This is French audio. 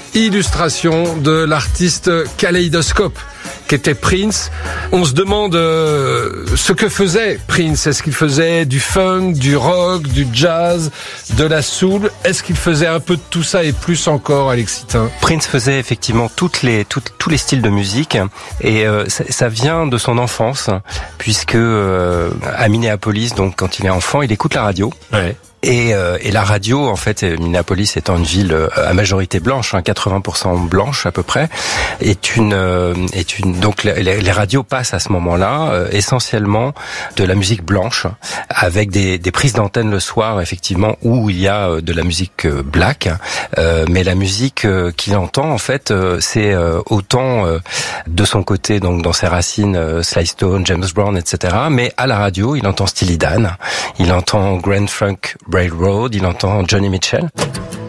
illustration de l'artiste Kaleidoscope, qui était Prince. On se demande ce que faisait Prince. Est-ce qu'il faisait du funk, du rock, du jazz, de la soul? Est-ce qu'il faisait un peu de tout ça et plus encore, Alexitin? Prince faisait effectivement tous les styles de musique, et ça vient de son enfance, puisque à Minneapolis, donc quand il est enfant, il écoute la radio. Ouais. Et la radio, en fait, Minneapolis étant une ville à majorité blanche, 80% blanche à peu près, donc les radios passent à ce moment-là essentiellement de la musique blanche, avec des prises d'antenne le soir, effectivement, où il y a de la musique black, mais la musique qu'il entend, en fait, c'est autant de son côté, donc dans ses racines, Sly Stone, James Brown, etc. Mais à la radio, il entend Steely Dan, il entend Grand Funk Railroad, il entend Johnny Mitchell.